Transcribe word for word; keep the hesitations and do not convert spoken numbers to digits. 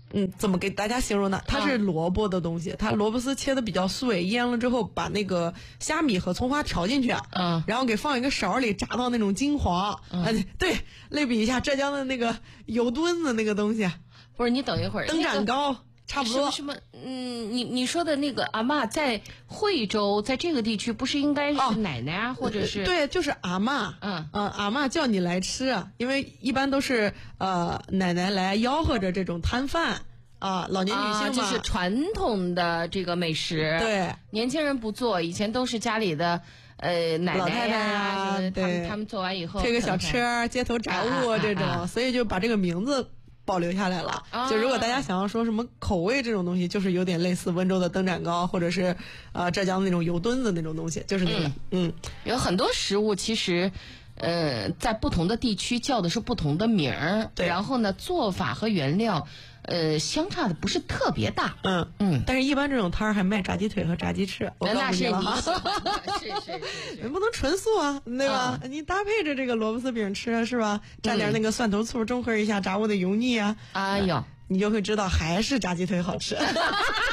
嗯，怎么给大家形容呢？它是萝卜的东西，它萝卜丝切的比较碎，腌了之后把那个虾米和葱花调进去， 嗯， 然后给放一个勺里炸到那种金黄，嗯、呃，对，类比一下浙江的那个油墩子那个东西， 不是你等一会儿， 灯盏糕。那个差不多什么什么？嗯，你你说的那个阿嬷在惠州，在这个地区不是应该是奶奶啊，哦、或者是对，就是阿嬷， 嗯嗯、呃，阿嬷叫你来吃，因为一般都是呃奶奶来吆喝着这种摊贩啊，老年女性嘛， 啊、就是传统的这个美食， 对， 年轻人不做，以前都是家里的。呃，奶奶呀、啊， 老太太呀， 他们他们做完以后推个小车，街头杂物啊这种，啊啊啊所以就把这个名字保留下来了。啊、就如果大家想要说什么口味这种东西，就是有点类似温州的灯盏糕，或者是呃浙江的那种油墩子那种东西，就是那个。嗯，嗯有很多食物其实。呃，在不同的地区叫的是不同的名儿， 对， 然后呢，做法和原料，呃，相差的不是特别大。 嗯嗯，但是一般这种摊儿还卖炸鸡腿和炸鸡翅，我告诉你了哈， 是是是， 人不能纯素啊，对吧？嗯、你搭配着这个萝卜丝饼吃是吧？蘸点那个蒜头醋，中和一下炸物的油腻啊。 哎呦， 你就会知道还是炸鸡腿好吃。